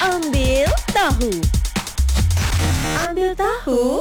Ambil tahu. Ambil tahu.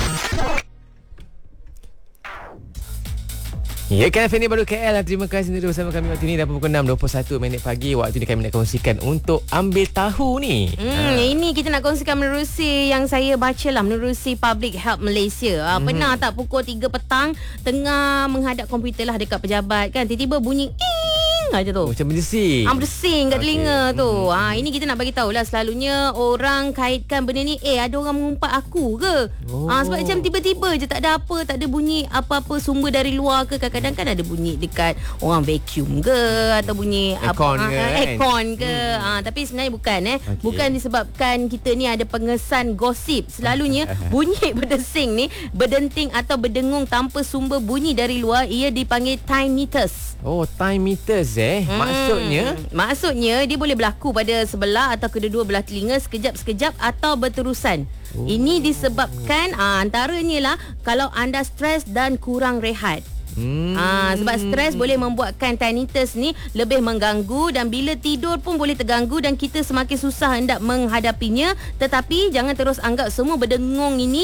Ya, kan Fendi baru KL. Terima kasih sendiri bersama kami waktu ini dah pukul 6.21 kagi. Waktu ni kami nak kongsikan untuk ambil tahu ni. Ini kita nak kongsikan menerusi yang saya baca lah, menerusi Public Health Malaysia. Pernah tak pukul 3 petang tengah menghadap komputer lah dekat pejabat kan, tiba-tiba bunyi aja tu. Macam bersih. Bersing kat telinga tu. Ini kita nak bagi tahu lah, selalunya orang kaitkan benda ni, ada orang mengumpat aku ke? Sebab macam tiba-tiba je tak ada apa, tak ada bunyi apa-apa sumber dari luar ke. Kadang-kadang kan ada bunyi dekat orang vacuum ke, atau bunyi aircon aircon ke. Tapi sebenarnya bukan bukan disebabkan kita ni ada pengesan gosip. Selalunya bunyi berdesing ni, berdenting atau berdengung tanpa sumber bunyi dari luar, ia dipanggil tinnitus. Oh, tinnitus Maksudnya dia boleh berlaku pada sebelah atau kedua-dua belah telinga sekejap-sekejap atau berterusan. Ini disebabkan antaranya lah kalau anda stres dan kurang rehat. Sebab stres boleh membuatkan tinnitus ni lebih mengganggu, dan bila tidur pun boleh terganggu dan kita semakin susah hendak menghadapinya. Tetapi jangan terus anggap semua berdengung ini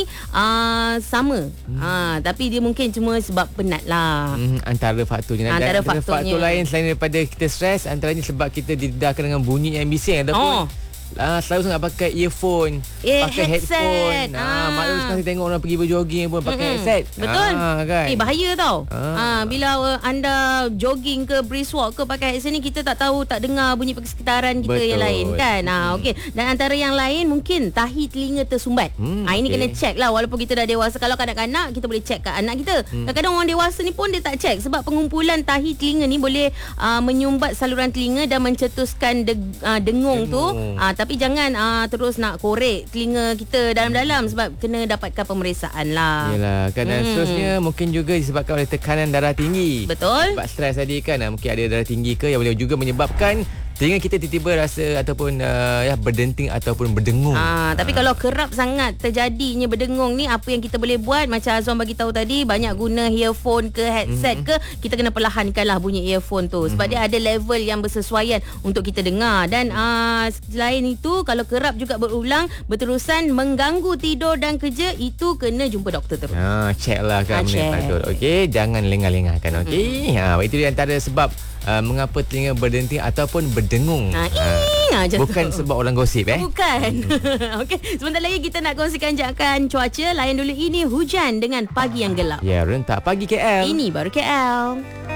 sama. Tapi dia mungkin cuma sebab penat lah. Antara faktornya. Antara faktor lain selain daripada kita stres, antaranya sebab kita didedahkan dengan bunyi yang bising ataupun selalu sangat pakai earphone, pakai headphone. Maklum sekarang tengok orang pergi berjoging pun pakai headset. Betul. Kan? Bahaya tau. Bila anda jogging ke brisk walk ke pakai headset ni, kita tak tahu, tak dengar bunyi persekitaran kita. Betul. Yang lain kan. Okey. Dan antara yang lain mungkin tahi telinga tersumbat. Ini kena check lah, walaupun kita dah dewasa. Kalau kanak-kanak kita boleh check kat anak kita. Kadang-kadang orang dewasa ni pun dia tak check, sebab pengumpulan tahi telinga ni boleh menyumbat saluran telinga dan mencetuskan dengung tu. Tapi jangan terus nak korek telinga kita dalam-dalam, sebab kena dapatkan pemeriksaan lah. Yelah kan. Seterusnya mungkin juga disebabkan oleh tekanan darah tinggi. Betul. Sebab stres tadi kan, mungkin ada darah tinggi ke, yang boleh juga menyebabkan telinga kita tiba-tiba rasa ataupun berdenting ataupun berdengung. Tapi kalau kerap sangat terjadinya berdengung ni, apa yang kita boleh buat? Macam Azwan bagi tahu tadi, banyak guna earphone ke headset ke, kita kena perlahankan lah bunyi earphone tu, sebab dia ada level yang bersesuaian untuk kita dengar. Dan selain itu, kalau kerap juga berulang berterusan mengganggu tidur dan kerja, itu kena jumpa doktor terus. Check lah kan, benda patut. Okey, jangan lengah-lengahkan. Okey. Itu dia antara sebab mengapa telinga berdenting ataupun berdengung. Bukan sebab orang gosip Bukan. Okey, sebentar lagi kita nak kongsikan jangkaan cuaca. Layan dulu, ini hujan dengan pagi yang gelap. Ya, rentak pagi KL. Ini baru KL.